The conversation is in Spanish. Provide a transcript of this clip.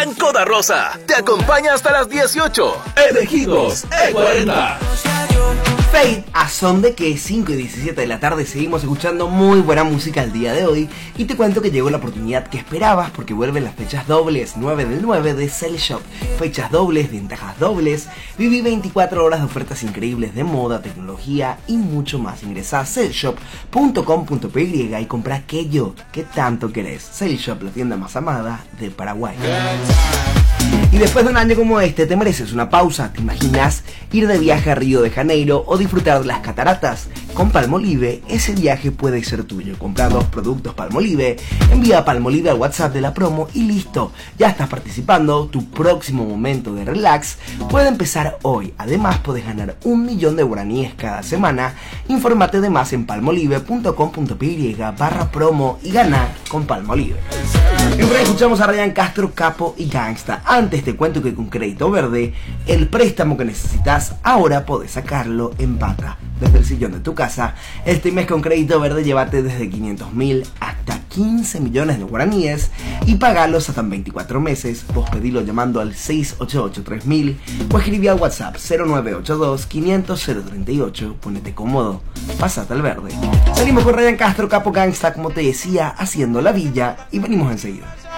Banco da Rosa te acompaña hasta las 18. Elegidos E40. Fate, a son de que 5 y 17 de la tarde seguimos escuchando muy buena música el día de hoy y te cuento que llegó la oportunidad que esperabas porque vuelven las fechas dobles 9 del 9 de Cell Shop. Fechas dobles, ventajas dobles, viví 24 horas de ofertas increíbles de moda, tecnología y mucho más. Ingresa a cellshop.com.py y compra aquello que tanto querés. Cell Shop, la tienda más amada de Paraguay. Y después de un año como este, te mereces una pausa. ¿Te imaginas ir de viaje a Río de Janeiro o disfrutar de las cataratas? Con Palmolive, ese viaje puede ser tuyo. Compra 2 productos Palmolive, envía Palmolive al WhatsApp de la promo y listo. Ya estás participando, tu próximo momento de relax puede empezar hoy. Además, puedes ganar 1.000.000 de guaraníes cada semana. Infórmate de más en palmolive.com.py/promo y gana con Palmolive. En breve escuchamos a Ryan Castro, Capo y Gangsta. Antes te cuento que con Crédito Verde, el préstamo que necesitas ahora podés sacarlo en Pata. Desde el sillón de tu casa, este mes con Crédito Verde llévate desde 500.000 hasta 15 millones de guaraníes y pagalos hasta en 24 meses. Vos pedilo llamando al 688-3000 o escribí al WhatsApp 0982-500-038. Ponete cómodo, pasate al verde. Salimos con Ryan Castro, Capo, Gangsta, como te decía, haciendo la villa y venimos enseguida.